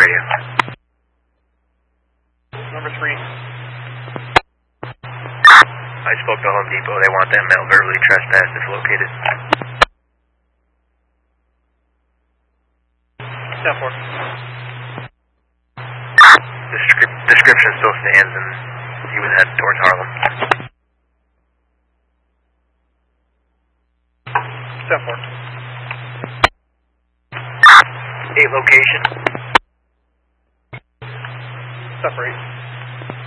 you? Number 3. I spoke to Home Depot. They want that male verbally trespassed if located. 10-4. Description still stands, and he was heading towards Harlem. 10-4. 8 location. 10-8.